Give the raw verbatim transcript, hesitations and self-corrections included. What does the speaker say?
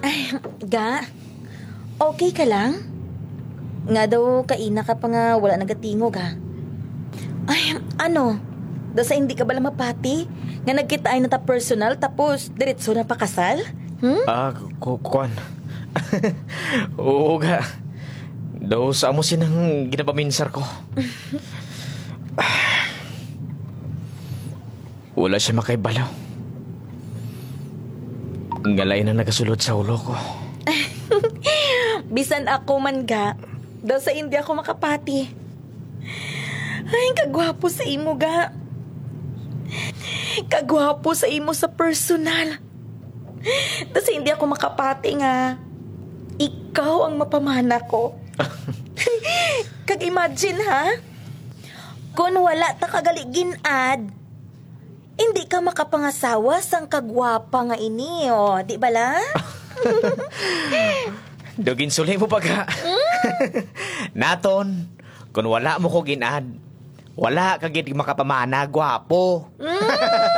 Ga, okay ka lang? Nga daw kaina ka pa nga wala nagatingog ha. Ay, ano? Daw sa hindi ka bala mapati? Nga nagkitaan na ta personal tapos diretso na pakasal? Hmm? Ah, kukuan. Oo ga. Daw sa amo sinang ginapaminsar ko. Wala siya makaibalaw. Ngalay na nagasulod sa ulo ko. Bisan ako man ga, daw sa hindi ako makapati. Ay, kagwapo sa imo ga. Kagwapo sa imo sa personal. Daw sa hindi ako makapati nga, ikaw ang mapamana ko. Kag-imagine ha, kung wala ta kagaligin ad, hindi ka makapangasawa sang kagwapa nga ini, o, di bala? Dugin sulay mo pa ka. Naton, kung wala mo ko ginad, wala ka gid makapamana, gwapo.